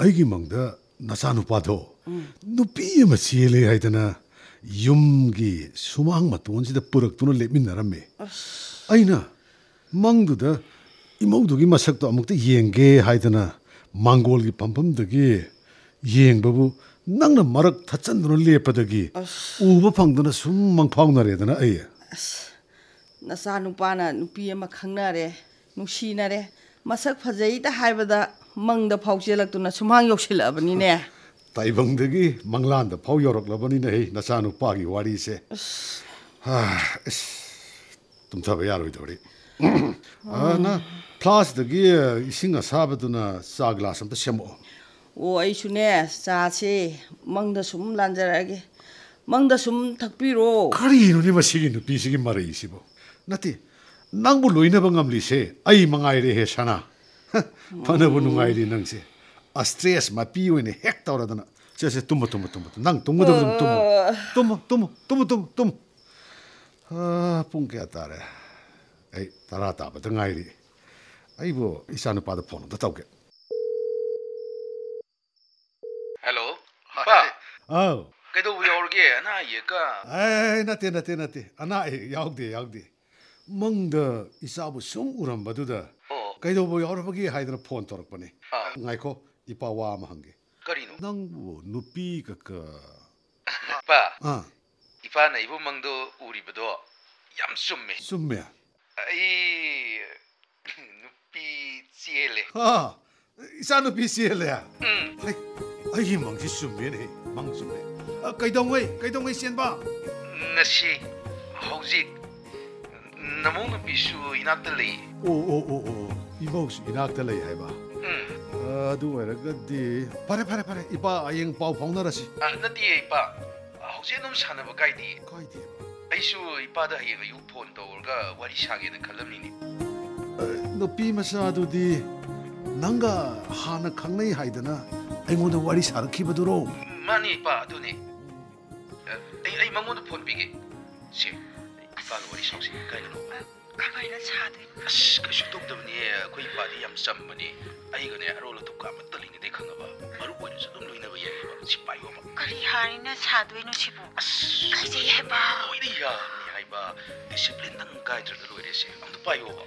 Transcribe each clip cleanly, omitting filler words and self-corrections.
ꯑꯩꯒꯤ ꯃꯪꯗ ꯅꯆꯥꯅꯨꯄꯥꯗꯣ ꯅꯨꯄꯤ ꯑꯃ ꯆꯦꯜꯂꯦ ꯍꯥꯏꯗꯅ ꯌꯨꯝꯒꯤ ꯁꯨꯃꯥꯡ ꯃꯇꯣꯟꯁꯤꯗ ꯄꯨꯔꯛꯇꯨꯅ ꯂꯦꯞꯃꯤꯟꯅꯔꯝꯃꯦ ꯑꯩꯅ ꯃꯪꯗꯨꯗ ꯏꯃꯧꯗꯨꯒꯤ ꯃꯁꯛꯇꯣ ꯑꯃꯨꯛꯇ ꯌꯦꯡꯒꯦ ꯍꯥꯏꯗꯅ ꯃꯥꯡꯒꯣꯜꯒꯤ ꯐꯝꯐꯝꯗꯒꯤ ꯌꯦꯡꯕꯕꯨ ꯅꯪꯅ ꯃꯔꯛ ꯊꯠꯆꯟꯗꯨꯅ ꯂꯦꯞꯄꯗꯒꯤ ꯎꯕ ꯐꯪꯗꯅ ꯁꯨꯝ ꯃꯪꯐꯥꯎꯅꯔꯦꯗꯅ ꯑꯩ ꯅꯆꯥꯅꯨꯄꯥꯅ ꯅꯨꯄꯤ ꯑꯃ ꯈꯪꯅꯔꯦ ꯅꯨꯡꯁꯤꯅꯔꯦ ꯃꯁꯛ ꯐꯖꯩꯗ ꯍꯥꯏꯕꯗ ꯃꯪꯗ ꯐꯥꯎ ꯆꯦꯜꯂꯛꯇꯨꯅ ꯁꯨꯃꯥꯡ ꯌꯧꯁꯤꯜꯂꯛꯑꯕꯅꯤꯅꯦ ꯇꯥꯏꯕꯪꯗꯒꯤ ꯃꯪꯂꯥꯟꯗ ꯐꯥꯎ ꯌꯧꯔꯛꯂꯕꯅꯤꯅ ꯍꯦ ꯅꯆꯥꯅꯨꯄꯥꯒꯤ ꯋꯥꯔꯤꯁꯦ ꯇꯨꯝꯊꯕ ꯌꯥꯔꯣꯏꯗꯧꯔꯤ ꯅ ꯐ꯭ꯂꯥꯁꯇꯒꯤ ꯏꯁꯤꯡ ꯑꯁꯥꯕꯗꯨꯅ ꯆꯥ ꯒ꯭ꯂꯥꯁ ꯑꯝꯇ ꯁꯦꯝꯃꯛꯑꯣ ꯑꯣ ꯑꯩꯁꯨꯅꯦ ꯆꯥꯁꯦ ꯃꯪꯗ ꯁꯨꯝ ꯂꯥꯟꯖꯔꯛꯑꯒꯦ ꯃꯪꯗ ꯁꯨꯝ ꯊꯛꯄꯤꯔꯣ ꯀꯔꯤꯅꯣꯅꯦ ꯃꯁꯤꯒꯤ ꯅꯨꯄꯤꯁꯤꯒꯤ ꯃꯔꯩꯁꯤꯕꯨ ꯅꯠꯇꯦ ꯅꯪꯕꯨ ꯂꯣꯏꯅꯕ ꯉꯝꯂꯤꯁꯦ ꯑꯩ ꯃꯉꯥꯏꯔꯦꯍꯦ ꯁꯅꯥ ꯐꯅꯕꯨ ꯅꯨꯡꯉꯥꯏꯔꯤ ꯅꯪꯁꯦ ꯑꯁꯇ꯭ꯔꯦꯁ ꯃꯄꯤ ꯑꯣꯏꯅ ꯍꯦꯛ ꯇꯧꯔꯗꯅ ꯁꯦ ꯇꯨꯝꯃꯣ ꯅꯪ ꯇꯨꯝꯒꯗꯕ ꯑꯗꯨꯝ ꯇꯨꯝꯃꯣ ꯄꯨꯡ ꯀꯌꯥ ꯇꯥꯔꯦ ꯑꯩ 10 ꯇꯥꯕꯗ ꯉꯥꯏꯔꯤ ꯑꯩꯕꯨ ꯏꯆꯥꯅꯨꯄꯥꯗ ꯐꯣꯟ ꯑꯝꯇ ꯇꯧꯒꯦ ꯍꯦꯜꯂꯣ ꯄꯥ ꯑꯥꯎ ꯀꯩꯗꯧꯕ ꯌꯥꯎꯔꯒꯦ ꯑꯅꯥ ꯑꯌꯦꯛꯀ ꯅꯠꯇꯦ ꯑꯅꯥ ꯑꯌꯦꯛ ꯌꯥꯎꯗꯦ ꯃꯪꯗ ꯏꯆꯥꯕꯨ ꯁꯨꯝ ꯎꯔꯝꯕꯗꯨꯗ ꯀꯩꯗꯧꯕ ꯌꯥꯎꯔꯕꯒꯦ ꯍꯥꯏꯗꯅ ꯐꯣꯟ ꯇꯧꯔꯛꯄꯅꯤ ꯉꯥꯏꯈꯣ ꯏꯄꯥ ꯋꯥ ꯑꯃ ꯍꯪꯒꯦ ꯀꯔꯤꯅꯣ ꯅꯪꯕꯨ ꯅꯨꯄꯤ ꯀꯀ ꯄꯥ ꯏꯄꯥꯅ ꯏꯕꯨ ꯃꯪꯗꯣ ꯎꯔꯤꯕꯗꯣ ꯌꯥꯝ ꯆꯨꯝꯃꯦ ꯑꯩ ꯅꯨꯄꯤ ꯆꯦꯜꯂꯦ ꯏꯆꯥ ꯅꯨꯄꯤ ꯆꯦꯜꯂꯦ ꯑꯩꯒꯤ ꯃꯪꯁꯤ ꯆꯨꯝꯃꯦꯅꯦ ꯃꯪ ꯆꯨꯝꯃꯦ ꯀꯩꯗꯧꯉꯩ ꯆꯦꯟꯕ ꯉꯁꯤ ꯍꯧꯖꯤꯛ ꯅꯃꯧ ꯅꯨꯄꯤꯁꯨ ꯏꯅꯥꯛꯇ ꯂꯩ ꯑꯣ ꯏꯃꯧꯁꯨ ꯏꯅꯥꯛꯇ ꯂꯩ ꯍꯥꯏꯕ ꯑꯗꯨ ꯑꯣꯏꯔꯒꯗꯤ ꯐꯔꯦ ꯏꯄꯥ ꯍꯌꯦꯡ ꯄꯥꯎ ꯐꯥꯎꯅꯔꯁꯤ ꯅꯠꯇꯦ ꯏꯄꯥ ꯍꯧꯖꯤꯛ ꯑꯗꯨꯝ ꯁꯥꯟꯅꯕ ꯀꯥꯏꯗꯦ ꯑꯩꯁꯨ ꯏꯄꯥꯗ ꯍꯌꯦꯡ ꯑꯌꯨꯛ ꯐꯣꯟ ꯇꯧꯔꯒ ꯋꯥꯔꯤ ꯁꯥꯒꯦꯅ ꯈꯜꯂꯝꯃꯤꯅꯤ ꯅꯨꯄꯤ ꯃꯆꯥꯗꯨꯗꯤ ꯅꯪꯒ ꯍꯥꯟꯅ ꯈꯪꯅꯩ ꯍꯥꯏꯗꯅ ꯑꯩꯉꯣꯟꯗ ꯋꯥꯔꯤ ꯁꯥꯔꯛꯈꯤꯕꯗꯨꯔꯣ ꯃꯥꯅꯤ ꯏꯄꯥ ꯑꯗꯨꯅꯤ ꯑꯩ ꯃꯉꯣꯟꯗ ꯐꯣꯟ ꯄꯤꯒꯦ ꯁꯦ ꯏꯄꯥꯒ ꯋꯥꯔꯤ ꯁꯥꯎꯁꯤ ꯀꯥꯏꯗꯅꯣ ꯀꯃꯥꯏꯅ ꯁꯥꯗꯣꯏꯅꯣ ꯀꯩꯁꯨ ꯇꯧꯗꯕꯅꯤ ꯑꯩꯈꯣꯏ ꯏꯄꯥꯗꯤ ꯌꯥꯝ ꯆꯝꯕꯅꯤ ꯑꯩꯒꯅꯦ ꯑꯔꯣꯜ ꯑꯊꯨꯞ ꯑꯃꯠꯇ ꯂꯩꯅꯗꯦ ꯈꯪꯉꯕ ꯃꯔꯨꯞ ꯑꯣꯏꯅꯁꯨ ꯑꯗꯨꯝ ꯂꯣꯏꯅꯕ ꯌꯥꯏꯌꯦꯕ ꯁꯤ ꯄꯥꯏꯌꯣꯕ ꯀꯔꯤ ꯍꯥꯏꯅ ꯁꯥꯗꯣꯏꯅꯣ ꯁꯤꯕꯨ ꯀꯩꯖꯩ ꯍꯥꯏꯕ ꯂꯣꯏꯅ ꯌꯥꯅꯤ ꯍꯥꯏꯕ ꯗꯤꯁꯤꯄ꯭ꯂꯤꯟꯗꯪ ꯀꯥꯏꯗ꯭ꯔꯒ ꯂꯣꯏꯔꯦꯁꯦ ꯑꯝꯇ ꯄꯥꯏꯌꯣꯕ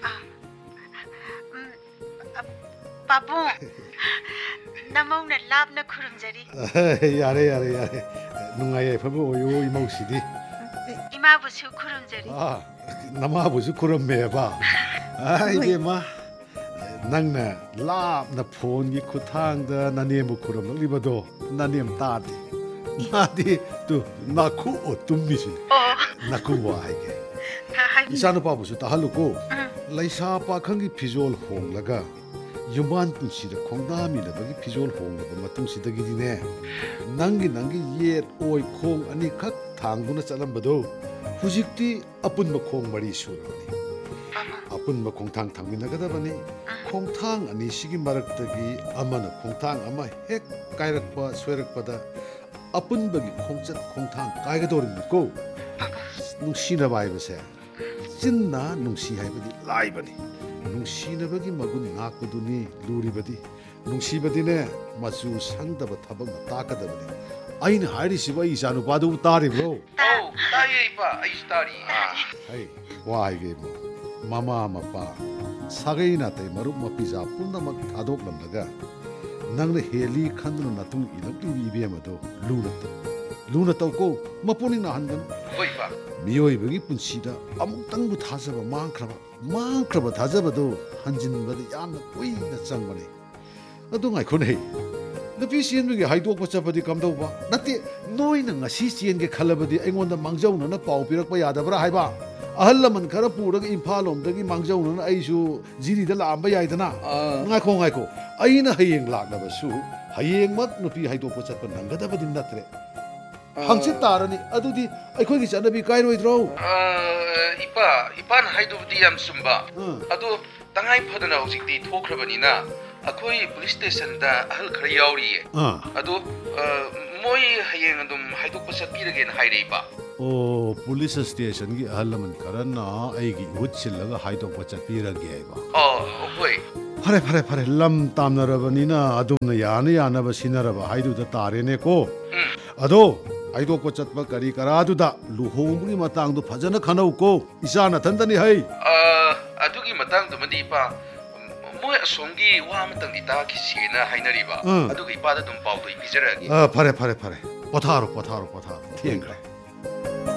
ꯄꯥꯕꯨꯡ ꯅꯃꯧꯅ ꯂꯥꯞꯅ ꯈꯨꯔꯨꯝꯖꯔꯤ ꯌꯥꯔꯦ ꯅꯨꯡꯉꯥꯏ ꯌꯥꯏꯐꯕ ꯑꯣꯏꯌꯣ ꯏꯃꯧꯁꯤꯗꯤ ꯏꯃꯥꯕꯨꯁꯨ ꯈꯨꯔꯨꯝꯖꯔꯤ ꯅꯃꯥꯕꯨꯁꯨ ꯈꯨꯔꯨꯝꯃꯦꯕ ꯏꯕꯦꯝꯃ ꯅꯪꯅ ꯂꯥꯞꯅ ꯐꯣꯟꯒꯤ ꯈꯨꯠꯊꯥꯡꯗ ꯅꯅꯦꯝꯕꯨ ꯈꯨꯔꯨꯝꯂꯛꯂꯤꯕꯗꯣ ꯅꯅꯦꯝ ꯇꯥꯗꯦ ꯃꯥꯗꯤ ꯅꯥꯈꯨ ꯇꯨꯝꯃꯤꯁꯤꯅꯤ ꯅꯥꯈꯨ ꯋꯥ ꯍꯥꯏꯒꯦ ꯏꯆꯥꯅꯨꯄꯥꯕꯨꯁꯨ ꯇꯥꯍꯜꯂꯨꯀꯣ ꯂꯩꯁꯥ ꯄꯥꯈꯪꯒꯤ ꯐꯤꯖꯣꯜ ꯍꯣꯡꯂꯒ ꯌꯨꯝꯕꯥꯟ ꯄꯨꯟꯁꯤꯗ ꯈꯣꯡꯗꯥꯃꯤꯟꯅꯕꯒꯤ ꯐꯤꯖꯣꯜ ꯍꯣꯡꯂꯕ ꯃꯇꯨꯡꯁꯤꯗꯒꯤꯗꯤꯅꯦ ꯅꯪꯒꯤ ꯌꯦꯠ ꯑꯣꯏ ꯈꯣꯡ ꯑꯅꯤꯈꯛ ꯊꯥꯡꯗꯨꯅ ꯆꯠꯂꯝꯕꯗꯣ ꯍꯧꯖꯤꯛꯇꯤ ꯑꯄꯨꯟꯕ ꯈꯣꯡ 4 ꯁꯨꯔꯕꯅꯤ ꯑꯄꯨꯟꯕ ꯈꯣꯡꯊꯥꯡ ꯊꯥꯡꯃꯤꯟꯅꯒꯗꯕꯅꯤ ꯈꯣꯡꯊꯥꯡ ꯑꯅꯤꯁꯤꯒꯤ ꯃꯔꯛꯇꯒꯤ ꯑꯃꯅ ꯈꯣꯡꯊꯥꯡ ꯑꯃ ꯍꯦꯛ ꯀꯥꯏꯔꯛꯄ ꯁꯣꯏꯔꯛꯄꯗ ꯑꯄꯨꯟꯕꯒꯤ ꯈꯣꯡꯆꯠ ꯈꯣꯡꯊꯥꯡ ꯀꯥꯏꯒꯗꯧꯔꯤꯕꯅꯤꯀꯣ ꯅꯨꯡꯁꯤꯅꯕ ꯍꯥꯏꯕꯁꯦ ꯆꯤꯟꯅ ꯅꯨꯡꯁꯤ ꯍꯥꯏꯕꯗꯤ ꯂꯥꯏꯕꯅꯤ ꯅꯨꯡꯁꯤꯅꯕꯒꯤ ꯃꯒꯨꯟ ꯉꯥꯛꯄꯗꯨꯅꯤ ꯂꯨꯔꯤꯕꯗꯤ ꯅꯨꯡꯁꯤꯕꯗꯤꯅꯦ ꯃꯆꯨ ꯁꯪꯗꯕ ꯊꯕꯛꯅ ꯇꯥꯛꯀꯗꯕꯅꯤ ꯑꯩꯅ ꯍꯥꯏꯔꯤꯁꯤꯕꯨ ꯑꯩ ꯏꯆꯥꯅꯨꯄꯥꯗꯨꯕꯨ ꯇꯥꯔꯤꯕ꯭ꯔꯣ ꯇꯥꯏꯌꯦ ꯏꯄꯥ ꯑꯩꯁꯨ ꯇꯥꯔꯤ ꯋꯥ ꯍꯥꯏꯒꯦ ꯃꯃꯥ ꯃꯄꯥ ꯁꯥꯒꯩ ꯅꯥꯇꯩ ꯃꯔꯨꯞ ꯃꯄꯤꯖꯥ ꯄꯨꯝꯅꯃꯛ ꯊꯥꯗꯣꯛꯂꯝꯂꯒ ꯅꯪꯅ ꯍꯦꯜꯂꯤ ꯈꯟꯗꯨꯅ ꯅꯇꯨꯡ ꯏꯜꯂꯛꯂꯤꯕ ꯏꯕꯦꯝꯃꯗꯣ ꯂꯨꯅ ꯇꯧꯀꯣ ꯃꯄꯨꯅꯤꯡ ꯅꯥꯍꯟꯒꯅꯨ ꯃꯤꯑꯣꯏꯕꯒꯤ ꯄꯨꯟꯁꯤꯗ ꯑꯃꯨꯛꯇꯪꯕꯨ ꯊꯥꯖꯕ ꯃꯥꯡꯈ꯭ꯔꯕ ꯊꯥꯖꯕꯗꯣ ꯍꯟꯖꯤꯟꯕꯗ ꯌꯥꯝꯅ ꯀꯨꯏꯅ ꯆꯪꯕꯅꯤ ꯑꯗꯨ ꯉꯥꯏꯈꯣꯅꯦ ꯅꯨꯄꯤ ꯆꯦꯟꯕꯒꯤ ꯍꯥꯏꯗꯣꯛꯄ ꯆꯠꯄꯗꯤ ꯀꯝꯗꯧꯕ ꯅꯠꯇꯦ ꯅꯣꯏꯅ ꯉꯁꯤ ꯆꯦꯟꯒꯦ ꯈꯜꯂꯕꯗꯤ ꯑꯩꯉꯣꯟꯗ ꯃꯥꯡꯖꯧꯅꯅ ꯄꯥꯎ ꯄꯤꯔꯛꯄ ꯌꯥꯗꯕ꯭ꯔꯥ ꯍꯥꯏꯕ ꯑꯍꯜ ꯂꯃꯟ ꯈꯔ ꯄꯨꯔꯒ ꯏꯝꯐꯥꯜ ꯂꯣꯝꯗꯒꯤ ꯃꯥꯡꯖꯧꯅꯅ ꯑꯩꯁꯨ ꯖꯤꯔꯤꯗ ꯂꯥꯛꯑꯝꯕ ꯌꯥꯏꯗꯅ ꯉꯥꯏꯈꯣ ꯑꯩꯅ ꯍꯌꯦꯡ ꯂꯥꯛꯂꯕꯁꯨ ꯍꯌꯦꯡꯃꯛ ꯅꯨꯄꯤ ꯍꯥꯏꯗꯣꯛꯄ ꯆꯠꯄ ꯅꯪꯒꯗꯕꯗꯤ ꯅꯠꯇ꯭ꯔꯦ ꯍꯪꯆꯤꯠ ꯇꯥꯔꯅꯤ ꯑꯗꯨꯗꯤ ꯑꯩꯈꯣꯏꯒꯤ ꯆꯠꯅꯕꯤ ꯀꯥꯏꯔꯣꯏꯗ꯭ꯔꯣ ꯏꯄꯥꯅ ꯍꯥꯏꯗꯨꯕꯨꯗꯤ ꯌꯥꯝ ꯆꯨꯝꯕ ꯑꯗꯣ ꯇꯉꯥꯏ ꯐꯗꯅ ꯍꯧꯖꯤꯛꯇꯤ ꯊꯣꯛꯈ꯭ꯔꯕꯅꯤꯅ ꯑꯩꯈꯣꯏ ꯄꯨꯂꯤꯁ ꯁ꯭ꯇꯦꯁꯟꯗ ꯑꯍꯜ ꯈꯔ ꯌꯥꯎꯔꯤꯌꯦ ꯑꯗꯣ ꯃꯣꯏ ꯍꯌꯦꯡ ꯑꯗꯨꯝ ꯍꯥꯏꯗꯣꯛꯄ ꯆꯠꯄꯤꯔꯒꯦꯅ ꯍꯥꯏꯔꯛꯏꯕ ꯄꯨꯂꯤꯁ ꯁ꯭ꯇꯦꯁꯟꯒꯤ ꯑꯍꯜ ꯂꯃꯟ ꯈꯔꯅ ꯑꯩꯒꯤ ꯏꯍꯨꯠ ꯁꯤꯜꯂꯒ ꯍꯥꯏꯗꯣꯛꯄ ꯆꯠꯄꯤꯔꯒꯦ ꯍꯥꯏꯕ ꯍꯣꯏ फरे फरे फरे लम तामनरबनिना अदुमना याना यानबा सिनरबा हाइदुदा तारेनेको अदो आइदोको चतपा करी करादुदा लुहोंबगी मतांगदु फजन खनौको इसा नथंदनी है अदुगी मतांगदुमदि इपा मोय असोंगी वा मतंगदि ताखिसेना हाइनरिबा अदुगी इपादा दुम पाउदो इपिजरगी फरे फरे फरे पथारो पथारो पथारो थेंग्रे